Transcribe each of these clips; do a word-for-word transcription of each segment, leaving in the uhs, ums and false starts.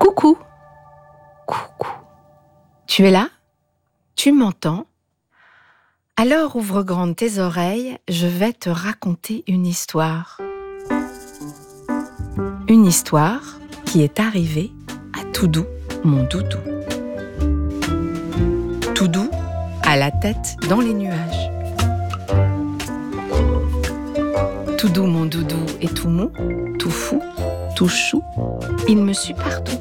Coucou. Coucou. Tu es là? Tu m'entends? Alors ouvre grandes tes oreilles, je vais te raconter une histoire. Une histoire qui est arrivée à Toudou, mon doudou. Toudou a la tête dans les nuages. Toudou, mon doudou, est tout mou, tout fou, tout chou. Il me suit partout.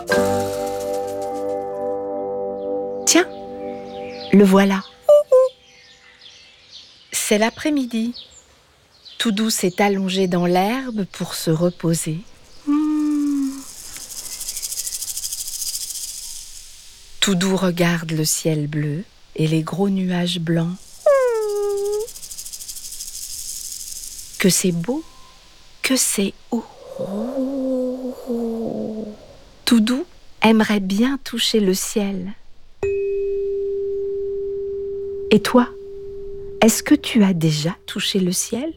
Tiens, le voilà. C'est l'après-midi. Toudou s'est allongé dans l'herbe pour se reposer. Mmh. Toudou regarde le ciel bleu et les gros nuages blancs. Que c'est beau, que c'est haut. Toudou aimerait bien toucher le ciel. Et toi, est-ce que tu as déjà touché le ciel?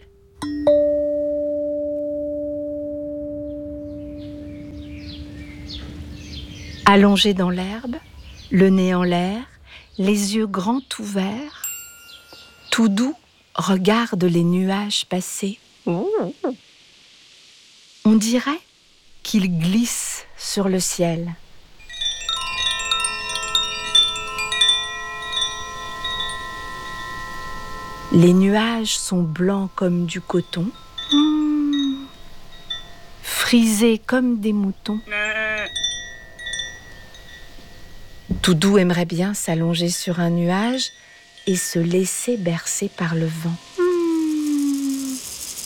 Allongé dans l'herbe, le nez en l'air, les yeux grands ouverts, Toudou regarde les nuages passer. On dirait qu'ils glissent sur le ciel. Les nuages sont blancs comme du coton, mmh, frisés comme des moutons. Toudou aimerait bien s'allonger sur un nuage et se laisser bercer par le vent. Mmh.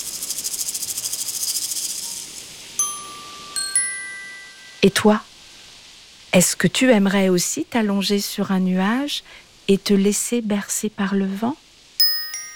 Et toi, est-ce que tu aimerais aussi t'allonger sur un nuage et te laisser bercer par le vent ?